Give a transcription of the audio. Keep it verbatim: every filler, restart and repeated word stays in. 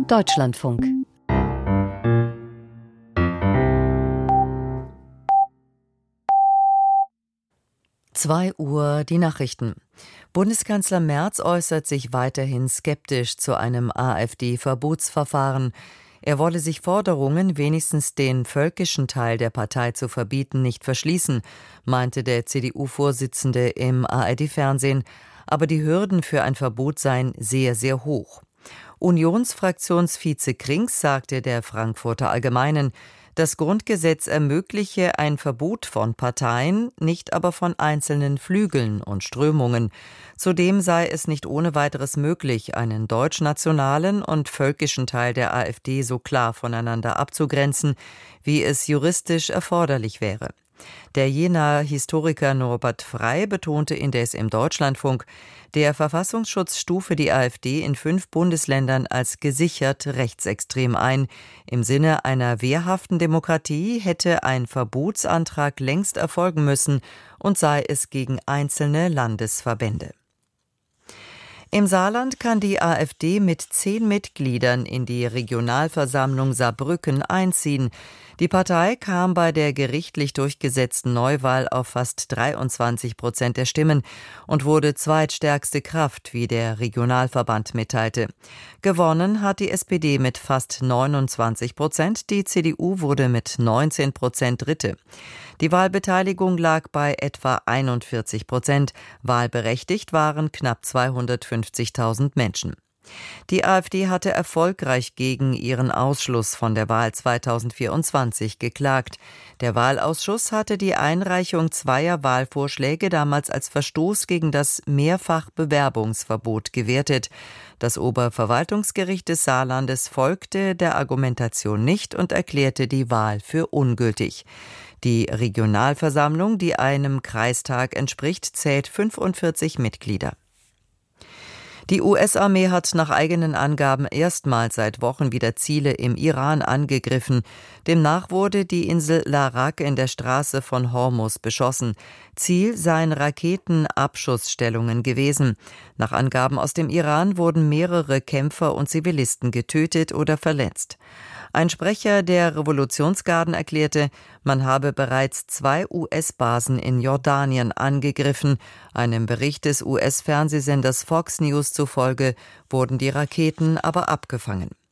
Deutschlandfunk. Zwei Uhr die Nachrichten. Bundeskanzler Merz äußert sich weiterhin skeptisch zu einem AfD-Verbotsverfahren. Er wolle sich Forderungen, wenigstens den völkischen Teil der Partei zu verbieten, nicht verschließen, meinte der C D U-Vorsitzende im A R D-Fernsehen. Aber die Hürden für ein Verbot seien sehr, sehr hoch. Unionsfraktionsvize Krings sagte der Frankfurter Allgemeinen, das Grundgesetz ermögliche ein Verbot von Parteien, nicht aber von einzelnen Flügeln und Strömungen. Zudem sei es nicht ohne weiteres möglich, einen deutschnationalen und völkischen Teil der AfD so klar voneinander abzugrenzen, wie es juristisch erforderlich wäre. Der Jenaer Historiker Norbert Frey betonte indes im Deutschlandfunk, der Verfassungsschutz stufe die AfD in fünf Bundesländern als gesichert rechtsextrem ein. Im Sinne einer wehrhaften Demokratie hätte ein Verbotsantrag längst erfolgen müssen und sei es gegen einzelne Landesverbände. Im Saarland kann die AfD mit zehn Mitgliedern in die Regionalversammlung Saarbrücken einziehen. Die Partei kam bei der gerichtlich durchgesetzten Neuwahl auf fast dreiundzwanzig Prozent der Stimmen und wurde zweitstärkste Kraft, wie der Regionalverband mitteilte. Gewonnen hat die S P D mit fast neunundzwanzig Prozent, die C D U wurde mit neunzehn Prozent Dritte. Die Wahlbeteiligung lag bei etwa einundvierzig Prozent. Wahlberechtigt waren knapp zweihundertfünfzigtausend Menschen. Die AfD hatte erfolgreich gegen ihren Ausschluss von der Wahl zweitausendvierundzwanzig geklagt. Der Wahlausschuss hatte die Einreichung zweier Wahlvorschläge damals als Verstoß gegen das Mehrfachbewerbungsverbot gewertet. Das Oberverwaltungsgericht des Saarlandes folgte der Argumentation nicht und erklärte die Wahl für ungültig. Die Regionalversammlung, die einem Kreistag entspricht, zählt fünfundvierzig Mitglieder. Die U S-Armee hat nach eigenen Angaben erstmals seit Wochen wieder Ziele im Iran angegriffen. Demnach wurde die Insel Larak in der Straße von Hormuz beschossen. Ziel seien Raketenabschussstellungen gewesen. Nach Angaben aus dem Iran wurden mehrere Kämpfer und Zivilisten getötet oder verletzt. Ein Sprecher der Revolutionsgarden erklärte, man habe bereits zwei U S-Basen in Jordanien angegriffen. Einem Bericht des U S-Fernsehsenders Fox News zufolge wurden die Raketen aber abgefangen.